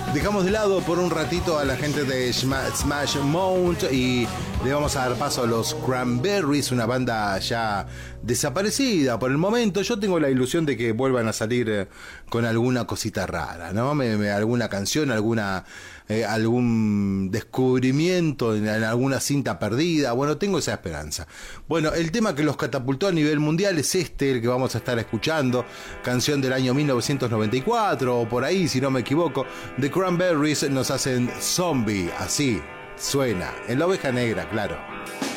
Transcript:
Dejamos de lado por un ratito a la gente de Smash Mouth y le vamos a dar paso a los Cranberries, una banda ya desaparecida por el momento. Yo tengo la ilusión de que vuelvan a salir con alguna cosita rara, ¿no? Alguna canción, algún descubrimiento en alguna cinta perdida. Bueno, tengo esa esperanza. Bueno, el tema que los catapultó a nivel mundial es el que vamos a estar escuchando, canción del año 1994 o por ahí, si no me equivoco. The Cranberries nos hacen Zombie, así suena, en La Oveja Negra, claro.